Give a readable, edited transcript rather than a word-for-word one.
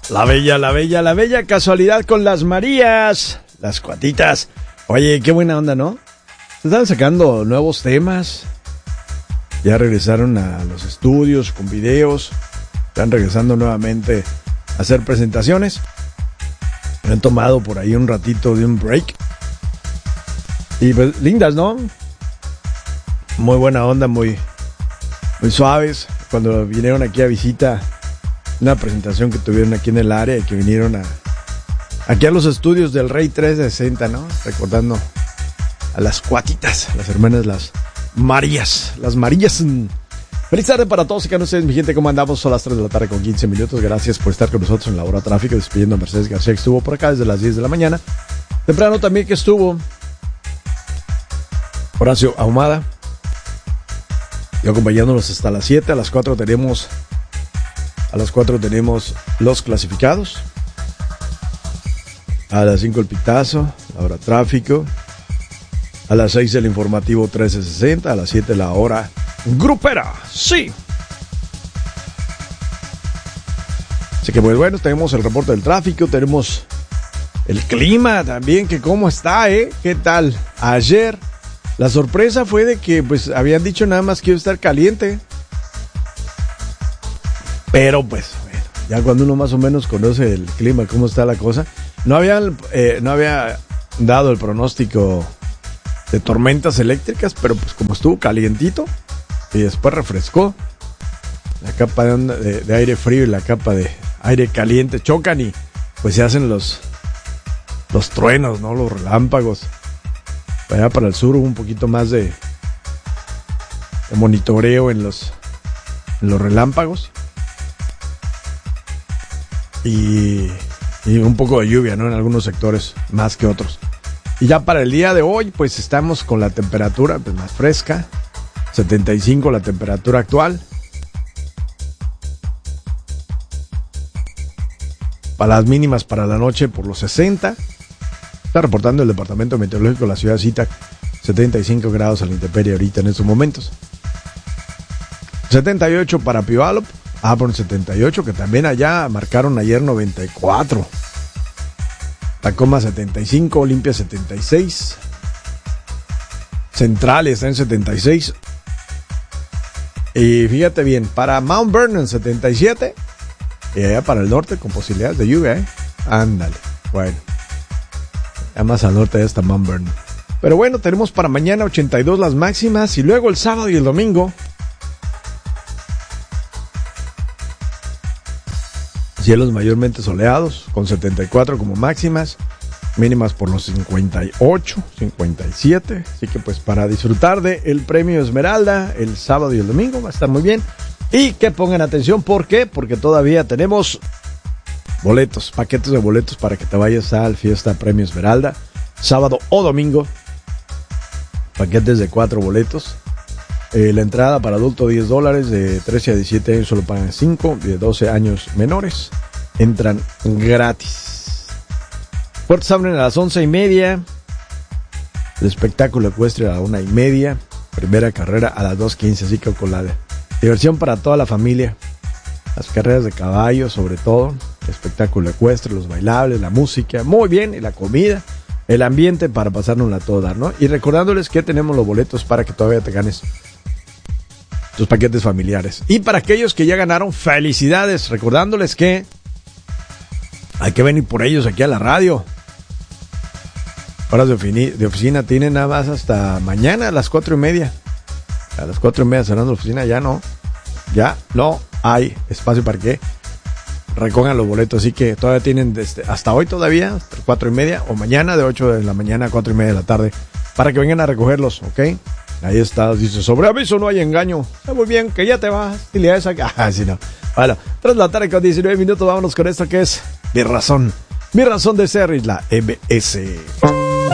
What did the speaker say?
La bella casualidad con las Marías, las cuatitas. Oye, qué buena onda, ¿no? Están sacando nuevos temas. Ya regresaron a los estudios con videos. Están regresando nuevamente a hacer presentaciones. Han tomado por ahí un ratito de un break. Y pues lindas, ¿no? Muy buena onda, muy suaves. Cuando vinieron aquí a visita, una presentación que tuvieron aquí en el área y que vinieron aquí a los estudios del Rey 360, ¿no? Recordando a las cuatitas, las hermanas, las Marías. Feliz tarde para todos y cada uno de ustedes, mi gente. ¿Cómo andamos? Son las 3 de la tarde con 15 minutos. Gracias por estar con nosotros en la hora tráfico. Despidiendo a Mercedes García, que estuvo por acá desde las 10 de la mañana. Temprano también que estuvo Horacio Ahumada, y acompañándonos hasta las 7. A las 4 tenemos los clasificados. A las 5 el pitazo, la hora tráfico. A las 6 el informativo 1360. A las 7 la hora grupera. Sí. Así que muy bueno, tenemos el reporte del tráfico, tenemos el clima también, que cómo está, ¿qué tal? Ayer la sorpresa fue de que pues habían dicho nada más que iba a estar caliente. Pero pues, bueno, ya cuando uno más o menos conoce el clima, cómo está la cosa, no había dado el pronóstico de tormentas eléctricas, pero pues como estuvo calientito y después refrescó, la capa de aire frío y la capa de aire caliente chocan y pues se hacen los truenos, ¿no? Los relámpagos. Allá para el sur hubo un poquito más de monitoreo en los relámpagos y un poco de lluvia, ¿no? En algunos sectores más que otros. Y ya para el día de hoy pues estamos con la temperatura pues, más fresca, 75 la temperatura actual. Para las mínimas para la noche por los 60. Está reportando el Departamento Meteorológico de la ciudad de Zittag, 75 grados a la intemperie ahorita en estos momentos. 78 para Puyallup, por 78, que también allá marcaron ayer 94. Tacoma 75, Olimpia 76. Central está en 76. Y fíjate bien, para Mount Vernon 77. Y allá para el norte con posibilidades de lluvia, Ándale, bueno. Ya más al norte ya está Mount Vernon. Pero bueno, tenemos para mañana 82 las máximas. Y luego el sábado y el domingo cielos mayormente soleados, con 74 como máximas. Mínimas por los 58, 57. Así que pues para disfrutar del premio Esmeralda el sábado y el domingo va a estar muy bien. Y que pongan atención, ¿por qué? Porque todavía tenemos boletos, paquetes de boletos para que te vayas al Fiesta Premio Esmeralda, sábado o domingo. Paquetes de 4 boletos. La entrada para adulto $10, de 13 a 17 años solo pagan 5, de 12 años menores entran gratis. Puertas abren a las 11:30. El espectáculo ecuestre a la 1:30. Primera carrera a las 2:15, así que con la diversión para toda la familia. Las carreras de caballos, sobre todo, el espectáculo ecuestre, los bailables, la música, muy bien, y la comida, el ambiente para pasárnosla toda, ¿no? Y recordándoles que tenemos los boletos para que todavía te ganes tus paquetes familiares. Y para aquellos que ya ganaron, felicidades, recordándoles que hay que venir por ellos aquí a la radio. Horas de oficina tienen nada más hasta mañana a las 4:30. A las 4:30 cerrando la oficina, ya no hay espacio para que recojan los boletos, así que todavía tienen hasta hoy todavía, hasta 4:30, o mañana de 8 de la mañana a 4:30 de la tarde, para que vengan a recogerlos, ¿ok? Ahí está, dice, sobre aviso no hay engaño. Está muy bien, que ya te vas, dile a esa. Sí, no. Bueno, 3 de la tarde con 19 minutos, vámonos con esto que es Mi Razón de Ser, y la MS.